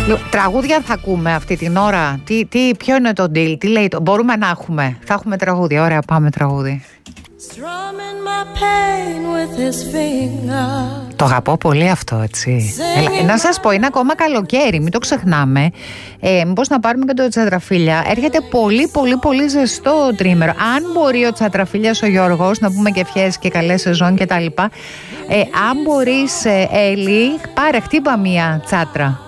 Τραγούδια θα ακούμε αυτή την ώρα. Ποιο είναι το deal, τι λέει, μπορούμε να έχουμε. Θα έχουμε τραγούδια, ωραία, πάμε τραγούδι. Το αγαπώ πολύ αυτό, έτσι. Να σας πω, είναι ακόμα καλοκαίρι, μην το ξεχνάμε. Μήπως να πάρουμε και το Τσατραφίλια. Έρχεται πολύ πολύ πολύ ζεστό τρίμερο. Αν μπορεί ο Τσατραφίλιας ο Γιώργος, να πούμε και ευχές και καλές σεζόν και τα λοιπά. Αν μπορείς, Έλλη, πάρε, χτύπα μία τσάτρα.